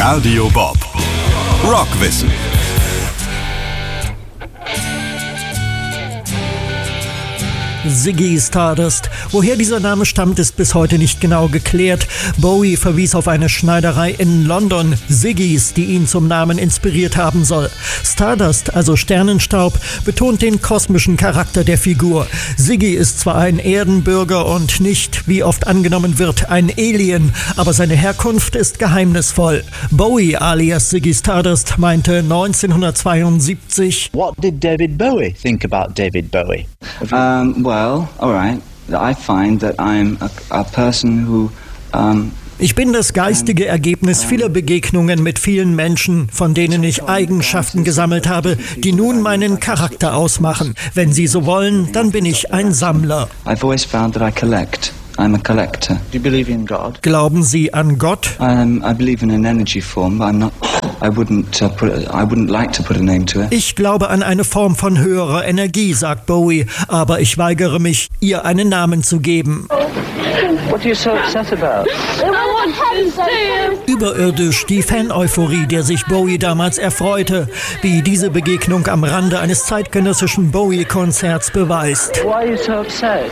Radio Bob. Rockwissen. Ziggy Stardust. Woher dieser Name stammt, ist bis heute nicht genau geklärt. Bowie verwies auf eine Schneiderei in London, Ziggy's, die ihn zum Namen inspiriert haben soll. Stardust, also Sternenstaub, betont den kosmischen Charakter der Figur. Ziggy ist zwar ein Erdenbürger und nicht, wie oft angenommen wird, ein Alien, aber seine Herkunft ist geheimnisvoll. Bowie alias Ziggy Stardust meinte 1972: What did David Bowie think about David Bowie? Well, all right. I find that I'm a person who Ich bin das geistige Ergebnis vieler Begegnungen mit vielen Menschen, von denen ich Eigenschaften gesammelt habe, die nun meinen Charakter ausmachen. Wenn Sie so wollen, dann bin ich ein Sammler. I've always found that I collect. I'm a collector. Do you believe in God? Glauben Sie an Gott? I believe in an energy form, but I wouldn't like to put a name to it. Ich glaube an eine Form von höherer Energie, sagt Bowie, aber ich weigere mich, ihr einen Namen zu geben. What are you so upset about? Überirdisch die Fan-Euphorie, der sich Bowie damals erfreute, wie diese Begegnung am Rande eines zeitgenössischen Bowie-Konzerts beweist. Why are you so upset?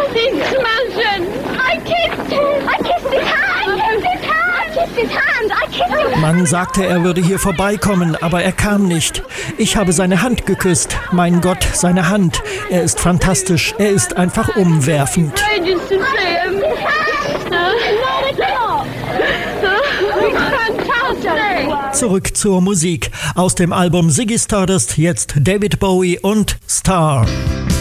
Man sagte, er würde hier vorbeikommen, aber er kam nicht. Ich habe seine Hand geküsst. Mein Gott, seine Hand. Er ist fantastisch. Er ist einfach umwerfend. Zurück zur Musik. Aus dem Album Ziggy Stardust jetzt David Bowie und Star.